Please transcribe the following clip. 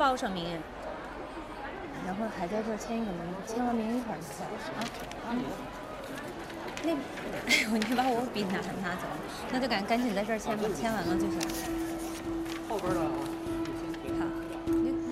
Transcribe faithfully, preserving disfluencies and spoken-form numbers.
报上名，然后还在这儿签一个名，签完名一会儿就走啊。嗯。那，哎呦，你把我笔拿拿走，那就赶赶紧在这儿签吧，签完了就行。 后边的。